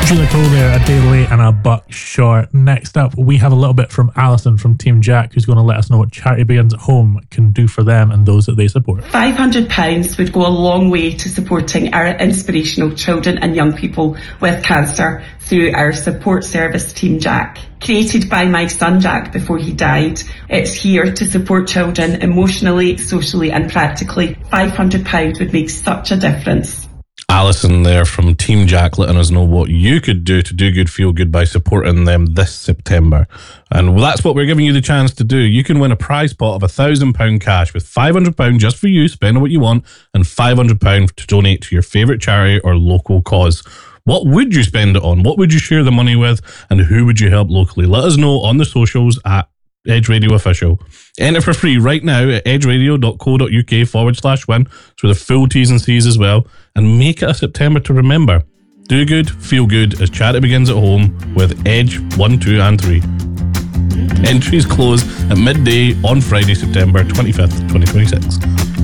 Julia Cole there, a day late and a buck short. Next up, we have a little bit from Alison from Team Jack, who's going to let us know what Charity Begins at Home can do for them and those that they support. £500 would go a long way to supporting our inspirational children and young people with cancer through our support service, Team Jack. Created by my son Jack before he died, it's here to support children emotionally, socially and practically. £500 would make such a difference. Alison there from Team Jack letting us know what you could do to do good, feel good by supporting them this September. And that's what we're giving you the chance to do. You can win a prize pot of £1,000 cash with £500 just for you, spend on what you want, and £500 to donate to your favourite charity or local cause. What would you spend it on? What would you share the money with? And who would you help locally? Let us know on the socials at Edge Radio Official. Enter for free right now at edgeradio.co.uk/win. So the full T's and C's as well. And make it a September to remember. Do good, feel good as Charity Begins at Home with Edge 1, 2 and 3. Entries close at midday on Friday, September 25th, 2026.